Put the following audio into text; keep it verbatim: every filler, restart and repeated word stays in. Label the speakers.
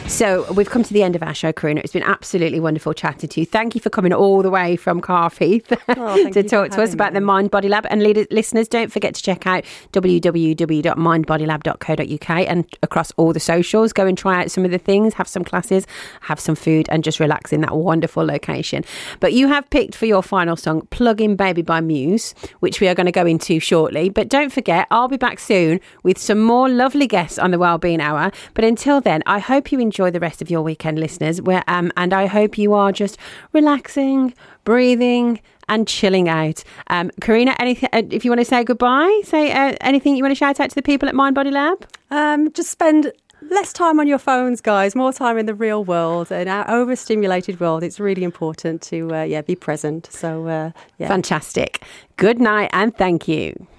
Speaker 1: So we've come to the end of our show, Karina. It's been absolutely wonderful chatting to you. Thank you for coming all the way from Carfeath
Speaker 2: oh,
Speaker 1: to talk to us about
Speaker 2: me.
Speaker 1: the Mind Body Lab. And lead- listeners, don't forget to check out w w w dot mind body lab dot co dot u k and across all the socials. Go and try out some of the things, have some classes, have some food and just relax in that wonderful location. But you have picked for your final song, Plug In Baby by Muse, which we are going to go into shortly. But don't forget, I'll be back soon with some more lovely guests on the Wellbeing Hour. But until then, I hope you enjoy the rest of your weekend, listeners, where um and I hope you are just relaxing, breathing and chilling out. um Karina, anything uh, if you want to say goodbye, say uh, anything you want to shout out to the people at Mind Body Lab?
Speaker 2: Um just spend less time on your phones, guys, more time in the real world. In our overstimulated world, it's really important to uh, yeah be present. So uh, yeah
Speaker 1: Fantastic. Good night and thank you.